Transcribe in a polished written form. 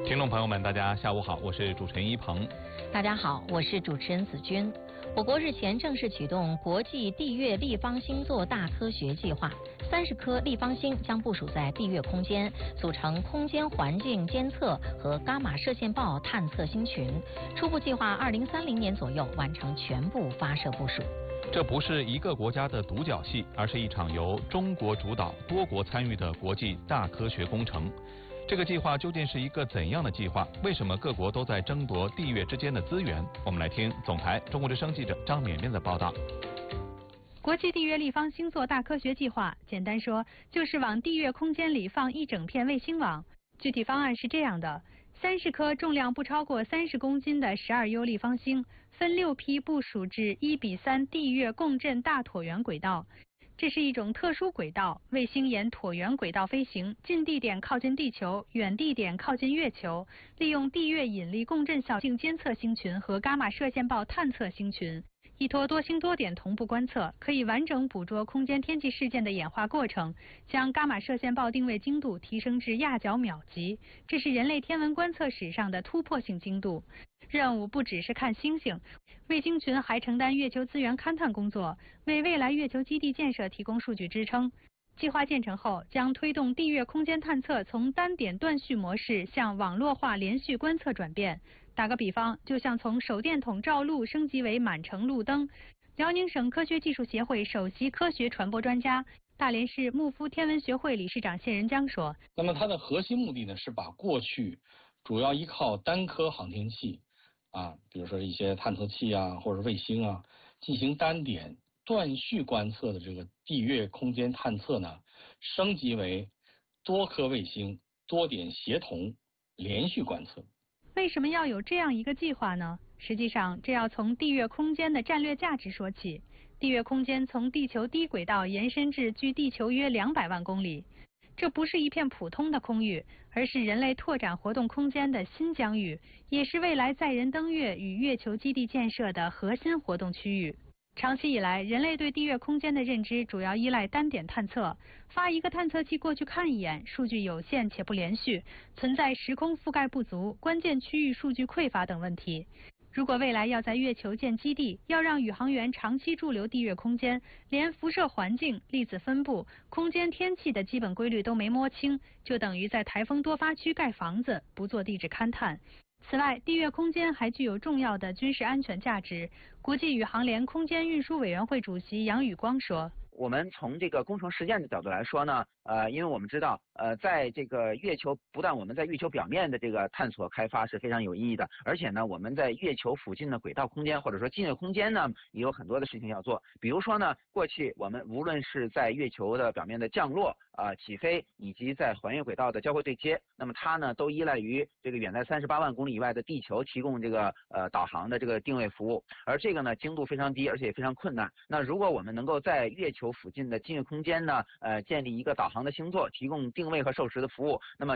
听众朋友们，大家下午好，我是主持人一鹏。 大家好，我是主持人子君。我国日前正式启动国际地月立方星座大科学计划，30颗立方星将部署在地月空间，组成空间环境监测和伽马射线暴探测星群。初步计划2030年左右完成全部发射部署。 这不是一个国家的独角戏，而是一场由中国主导、多国参与的国际大科学工程。这个计划究竟是一个怎样的计划？为什么各国都在争夺地月之间的资源？我们来听总台中国之声记者张绵绵的报道。 国际地月立方星座大科学计划，简单说就是往地月空间里放一整片卫星网。具体方案是这样的：30颗重量不超过30公斤的12U 立方星，分6批部署至1:3地月共振大椭圆轨道。这是一种特殊轨道，卫星沿椭圆轨道飞行，近地点靠近地球，远地点靠近月球，利用地月引力共振效应监测星群和伽马射线暴探测星群，依托多星多点同步观测，可以完整捕捉空间天气事件的演化过程，将伽马射线暴定位精度提升至亚角秒级，这是人类天文观测史上的突破性精度。任务不只是看星星，卫星群还承担月球资源勘探工作，为未来月球基地建设提供数据支撑。计划建成后，将推动地月空间探测从单点断续模式向网络化连续观测转变。打个比方，就像从手电筒照路升级为满城路灯。辽宁省科学技术协会首席科学传播专家、大连市木夫天文学会理事长谢仁江说：“ 那么它的核心目的呢，是把过去主要依靠单颗航天器比如说一些探测器或者卫星进行单点断续观测的这个地月空间探测呢，升级为多颗卫星多点协同连续观测。” 为什么要有这样一个计划呢？实际上，这要从地月空间的战略价值说起。地月空间从地球低轨道延伸至距地球约200万公里，这不是一片普通的空域，而是人类拓展活动空间的新疆域，也是未来载人登月与月球基地建设的核心活动区域。长期以来，人类对地月空间的认知主要依赖单点探测，发一个探测器过去看一眼，数据有限且不连续，存在时空覆盖不足、关键区域数据匮乏等问题。如果未来要在月球建基地，要让宇航员长期驻留地月空间，连辐射环境、粒子分布、空间天气的基本规律都没摸清，就等于在台风多发区盖房子，不做地质勘探。此外，地月空间还具有重要的军事安全价值。国际宇航联空间运输委员会主席杨宇光说：“ 我们从这个工程实践的角度来说呢，因为我们知道，在这个月球不但我们在月球表面的这个探索开发是非常有意义的，而且呢，我们在月球附近的轨道空间或者说近月空间呢，也有很多的事情要做。比如说呢，过去我们无论是在月球的表面的降落、起飞，以及在环月轨道的交会对接，那么它呢都依赖于这个远在38万公里以外的地球提供这个导航的这个定位服务，而这个呢精度非常低，而且也非常困难。那如果我们能够在月球附近的近月空间呢，建立一个导航的星座，提供定位和授时的服务，那么